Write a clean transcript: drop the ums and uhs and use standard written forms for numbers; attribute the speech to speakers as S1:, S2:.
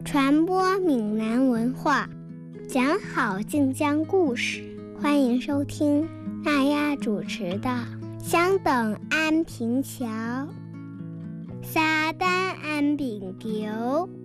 S1: 传播闽南文化，讲好晋江故事。欢迎收听娜丫主持的《相等安平桥》。沙丹安平桥，